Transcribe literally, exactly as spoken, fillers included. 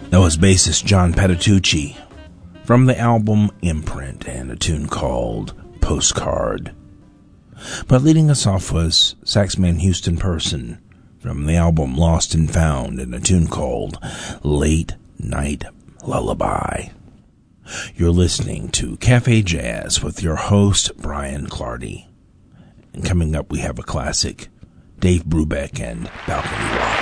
That was bassist John Patitucci from the album Imprint and a tune called Postcard. But leading us off was saxman Houston Person from the album Lost and Found and a tune called Late Night Lullaby. You're listening to Cafe Jazz with your host, Brian Clardy. And coming up, we have a classic, Dave Brubeck and Balcony Rock.